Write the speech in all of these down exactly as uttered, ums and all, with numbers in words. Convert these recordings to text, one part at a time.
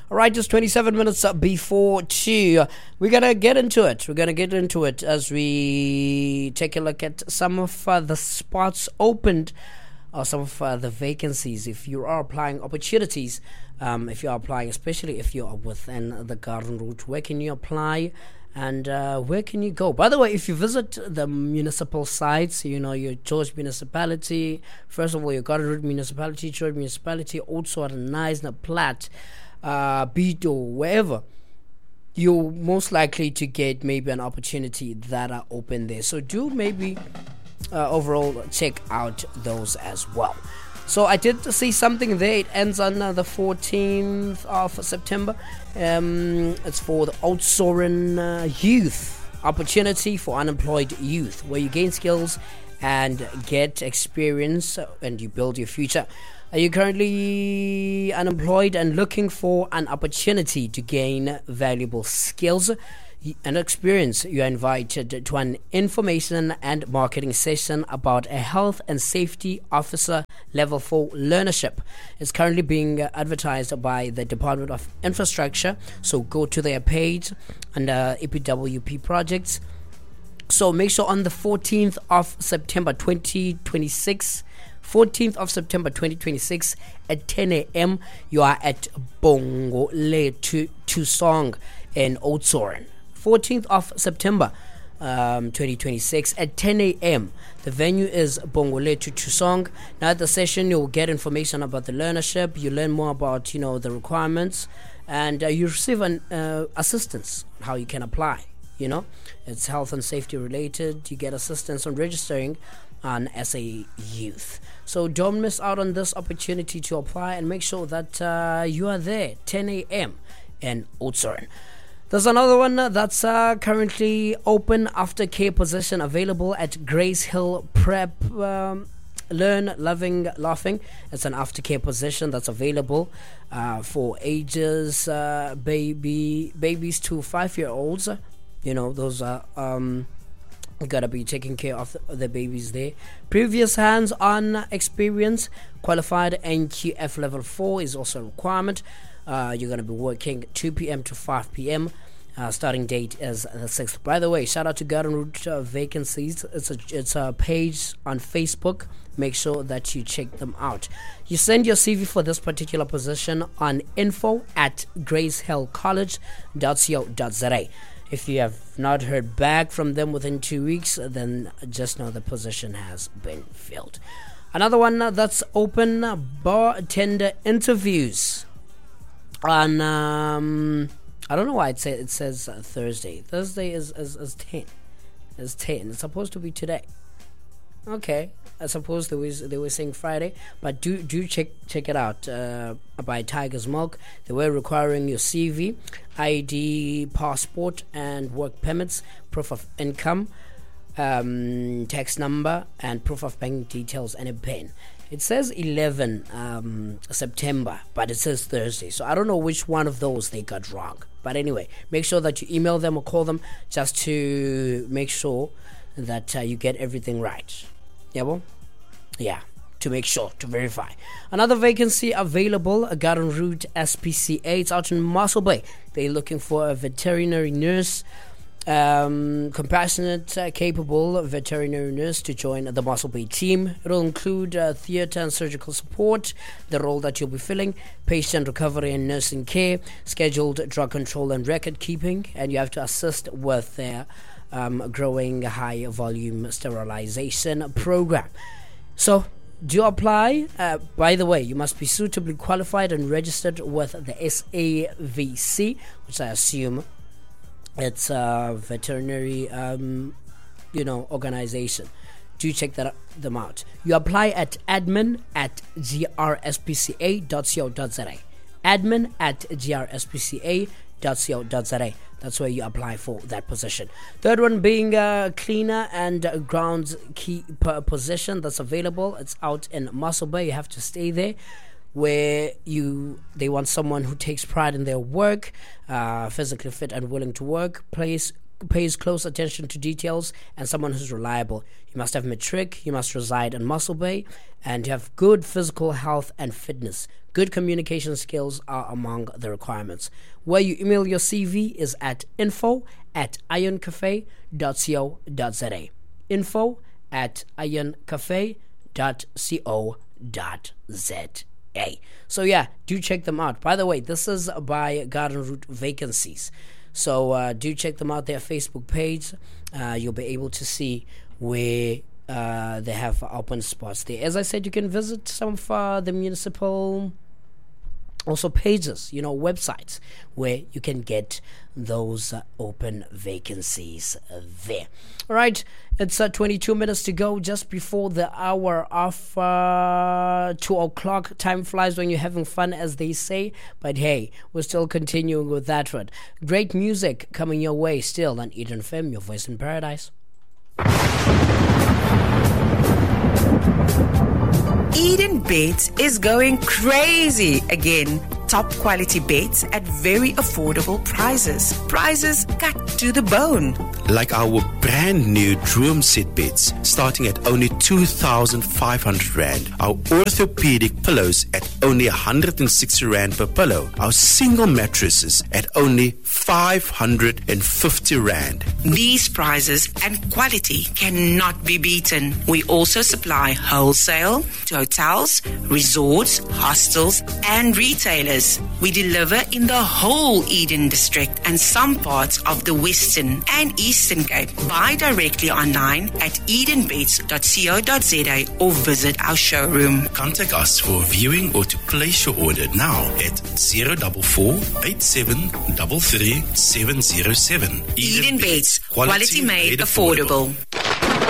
All right, just twenty-seven minutes before two. We're going to get into it. We're going to get into it as we take a look at some of uh, the spots opened or some of uh, the vacancies. If you are applying opportunities, um, if you are applying, especially if you are within the garden route, where can you apply? And uh, where can you go? By the way, if you visit the municipal sites, you know, your George municipality, first of all, your Garden Route municipality, George municipality, Oudtshoorn, Knysna, Platt, uh, Bito, wherever, you're most likely to get maybe an opportunity that are open there. So do maybe uh, overall check out those as well. So I did see something there. It ends on uh, the fourteenth of September. Um, it's for the Oudtshoorn uh, Youth Opportunity for Unemployed Youth, where you gain skills and get experience and you build your future. Are you currently unemployed and looking for an opportunity to gain valuable skills and experience? You are invited to an information and marketing session about a health and safety officer level four learnership. It's currently being advertised by the Department of Infrastructure. So go to their page under E P W P projects. So make sure on the fourteenth of September twenty twenty-six, fourteenth of September twenty twenty-six at ten a.m. you are at Bongolethu Thusong in Oudtshoorn. fourteenth of September um, twenty twenty-six at ten a.m. The venue is Bongolethu Thusong. Now at the session you'll get information about the learnership. You learn more about, you know, the requirements, and uh, you receive an uh, assistance on how you can apply. You know, it's health and safety related. You get assistance on registering on as a youth. So don't miss out on this opportunity to apply, and make sure that uh, you are there ten a.m. in Oudtshoorn. There's another one that's uh, currently open, aftercare position available at Grace Hill Prep. Um, Learn, Loving, Laughing. It's an aftercare position that's available uh, for ages uh, baby babies to five year olds. You know, those are um, you gotta be taking care of the, the babies there. Previous hands-on experience, qualified N Q F level four is also a requirement. Uh, you're going to be working two p.m. to five p.m. Uh, starting date is the sixth. By the way, shout out to Garden Route uh, Vacancies. It's a, it's a page on Facebook. Make sure that you check them out. You send your C V for this particular position on info at gracehillcollege dot co dot za. If you have not heard back from them within two weeks, then just know the position has been filled. Another one that's open, bartender interviews. On um, I don't know why it say it says uh, Thursday. Thursday is is, is ten. Is ten. It's supposed to be today. Okay, I suppose they was they were saying Friday, but do do check check it out. Uh, by Tiger's Milk, they were requiring your C V, I D, passport, and work permits, proof of income, um, tax number, and proof of bank details, and a pen. It says eleven um, September, but it says Thursday. So I don't know which one of those they got wrong. But anyway, make sure that you email them or call them just to make sure that uh, you get everything right. Yeah, well? Yeah, to make sure, to verify. Another vacancy available, a Garden Route S P C A. It's out in Mossel Bay. They're looking for a veterinary nurse. Um, compassionate, uh, capable veterinary nurse to join the Mossel Bay team. It will include uh, theatre and surgical support, the role that you'll be filling, patient recovery and nursing care, scheduled drug control and record keeping, and you have to assist with their um, growing high volume sterilization program. So do apply. Uh, by the way, you must be suitably qualified and registered with the S A V C, which I assume it's a veterinary, um, you know, organization. Do check that them out. You apply at admin at g r s p c a dot co dot za. Admin at g r s p c a dot co dot za. That's where you apply for that position. Third one being a cleaner and groundskeeper position that's available. It's out in Mossel Bay. You have to stay there. Where you they want someone who takes pride in their work, uh, physically fit and willing to work. Place pays close attention to details, and someone who's reliable. You must have matric, you must reside in Muscle Bay, and you have good physical health and fitness. Good communication skills are among the requirements. Where you email your C V is at info at ironcafe dot co dot za. Info at ironcafe dot co dot za. So yeah, do check them out. By the way, this is by Garden Route Vacancies. So uh, do check them out, their Facebook page. Uh, you'll be able to see where uh, they have open spots there. As I said, you can visit some of uh, the municipal also pages, you know, websites where you can get those uh, open vacancies uh, there. All right, it's uh, twenty-two minutes to go, just before the hour of uh, two o'clock. Time flies when you're having fun, as they say. But hey, we're still continuing with that one. Great music coming your way still on Eden F M, your voice in paradise. Eden Beds is going crazy again. Top quality beds at very affordable prices. Prices cut to the bone. Like our brand new Droom Set beds, starting at only two thousand five hundred rand. Our orthopedic pillows at only one hundred sixty rand per pillow. Our single mattresses at only five hundred fifty rand. These prices and quality cannot be beaten. We also supply wholesale to hotels, resorts, hostels, and retailers. We deliver in the whole Eden District and some parts of the Western and Eastern Cape. Buy directly online at edenbeds dot co dot za or visit our showroom. Contact us for viewing or to place your order now at zero four four, eight seven three three, seven zero seven. Eden Beds, quality, quality made, made affordable. affordable.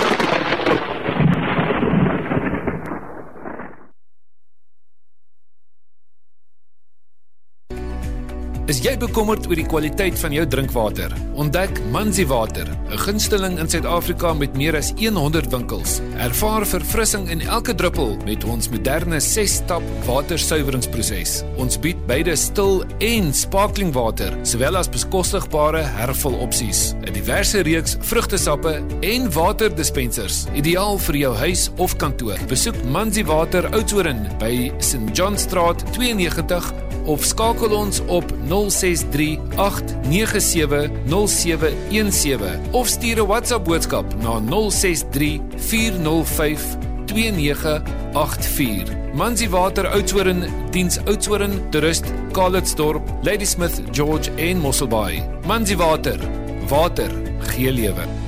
Is jy bekommerd oor die kwaliteit van jou drinkwater? Ontdek Manzi Water, 'n gunsteling in Suid-Afrika met meer as honderd winkels. Ervaar verfrissing in elke druppel met ons moderne ses-stap watersuiweringsproses. Ons bied beide stil en sparkling water, sowel as bekostigbare hervul opsies, 'n diverse reeks vrugtesappe en waterdispensers, ideaal vir jou huis of kantoor. Besoek Manzi Water Oudtshoorn by Saint John Straat twee nege nul of skakel ons op nul ses drie agt nege sewe nul sewe een sewe of stuur 'n WhatsApp boodskap na nul ses drie vier nul vyf twee nege agt vier. Manzi Water Oudtshoorn diens Oudtshoorn, Toerist, Calitzdorp, Ladysmith, George en Mosselbaai. Manzi Water, water gee lewe.